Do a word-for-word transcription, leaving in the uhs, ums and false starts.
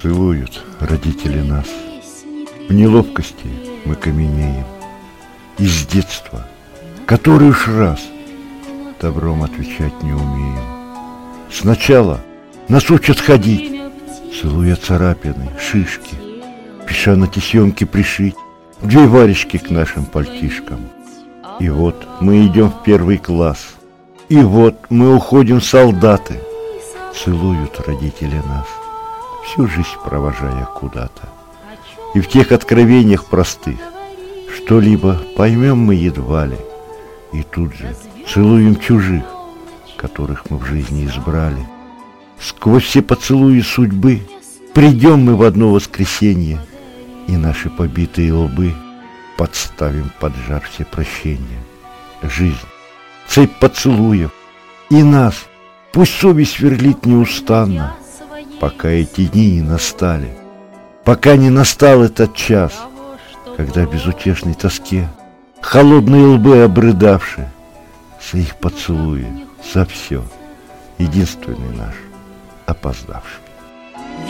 Целуют родители нас. В неловкости мы каменеем. Из детства, который уж раз, добром отвечать не умеем. Сначала нас учат ходить, целуя царапины, шишки, пиша на тесемке пришить две варежки к нашим пальтишкам. И вот мы идем в первый класс, и вот мы уходим в солдаты. Целуют родители нас, всю жизнь провожая куда-то. И в тех откровениях простых что-либо поймем мы едва ли, и тут же целуем чужих, которых мы в жизни избрали. Сквозь все поцелуи судьбы придем мы в одно воскресенье, и наши побитые лбы подставим под жар все прощения. Жизнь, цепь поцелуев, и нас пусть совесть сверлит неустанно, пока эти дни не настали, пока не настал этот час, когда в безутешной тоске холодные лбы обрыдавши за их поцелуи, за все, единственный наш опоздавший.